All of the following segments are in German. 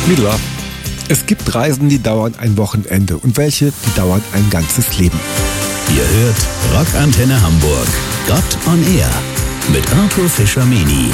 Midler. Es gibt Reisen, die dauern ein Wochenende und welche, die dauern ein ganzes Leben. Ihr hört Rockantenne Hamburg. Gott on Air mit Arthur Fischer-Meni.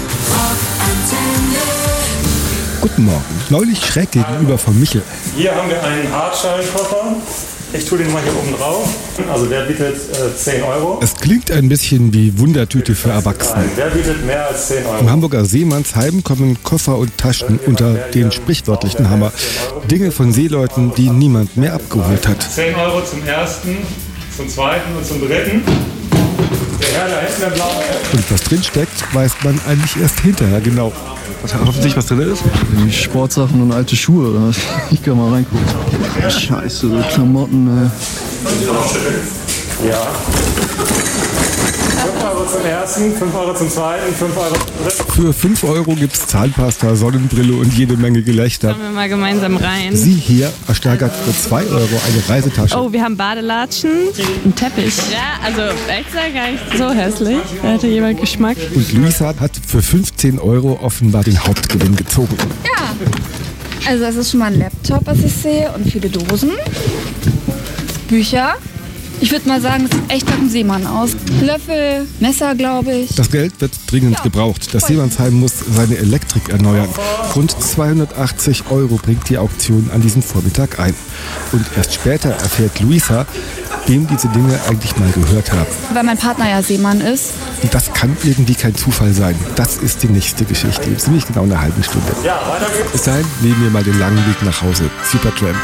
Guten Morgen. Neulich schräg gegenüber von Michel. Hier haben wir einen Hartschalenkoffer. Ich tue den mal hier oben drauf. Also der bietet 10 Euro. Es klingt ein bisschen wie Wundertüte für Erwachsene. Der bietet mehr als 10 Euro. Im Hamburger Seemannsheim kommen Koffer und Taschen unter den sprichwörtlichen Hammer. Dinge von Seeleuten, die niemand mehr abgeholt hat. 10 Euro zum ersten, zum zweiten und zum dritten. Der Herr da hinten, der blaue. Und was drinsteckt, weiß man eigentlich erst hinterher genau. Hoffentlich, was drin ist? Sportsachen und alte Schuhe oder was? Ich kann mal reingucken. Scheiße, so Klamotten, ey. Ja. 5 Euro zum ersten, 5 Euro zum zweiten, 5 Euro zum dritten. Für 5 Euro gibt's Zahnpasta, Sonnenbrille und jede Menge Gelächter. Schauen wir mal gemeinsam rein. Sie hier ersteigert für 2 Euro eine Reisetasche. Oh, wir haben Badelatschen, einen Teppich. Ja, also extra gar nicht so hässlich. Da hatte jemand Geschmack. Und Luisa hat für 15 Euro offenbar den Hauptgewinn gezogen. Ja, also es ist schon mal ein Laptop, was ich sehe, und viele Dosen, Bücher. Ich würde mal sagen, es sieht echt nach einem Seemann aus. Löffel, Messer, glaube ich. Das Geld wird dringend gebraucht. Das Seemannsheim muss seine Elektrik erneuern. Rund 280 Euro bringt die Auktion an diesem Vormittag ein. Und erst später erfährt Luisa, wem diese Dinge eigentlich mal gehört haben. Weil mein Partner ja Seemann ist. Und das kann irgendwie kein Zufall sein. Das ist die nächste Geschichte. Ziemlich genau eine halbe Stunde. Ja, weiter geht's. Bis dahin nehmen wir mal den langen Weg nach Hause. Supertramp.